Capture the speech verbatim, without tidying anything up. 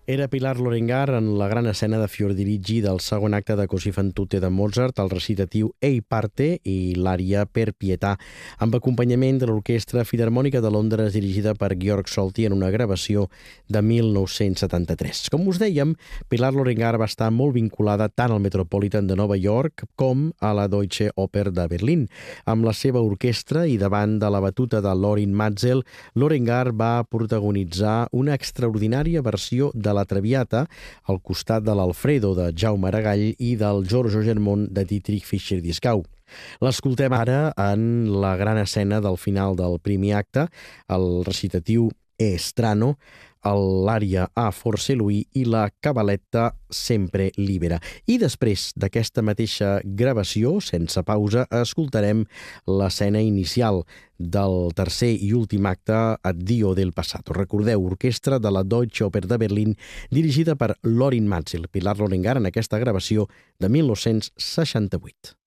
Era Pilar Lorengar en la gran escena de Fiordiligi del segon acte de Così fan tutte de Mozart, el recitatiu Ei parte i l'ària Per pietà, amb acompanyament de l'Orquestra Filharmònica de Londres dirigida per Georg Solti en una gravació de mil nou-cents setanta-tres. Com us dèiem, Pilar Lorengar va estar molt vinculada tant al Metropolitan de Nova York com a la Deutsche Oper de Berlín. Amb la seva orquestra i davant de la batuta de Lorin Maazel, Lorengar va protagonitzar una extraordinària versió de la Traviata al costat de l'Alfredo de Jaume Aragall i del Giorgio Germont de Dietrich Fischer-Dieskau. L'escoltem ara en la gran escena del final del primer acte, el recitatiu E strano, l'ària A forse lui i la cabaletta Sempre libera. I després d'aquesta mateixa gravació, sense pausa, escoltarem l'escena inicial del tercer i últim acte, Addio del passato. Recordeu, orquestra de la Deutsche Oper de Berlín, dirigida per Lorin Maazel, Pilar Lorengar, en aquesta gravació de mil nou-cents seixanta-vuit.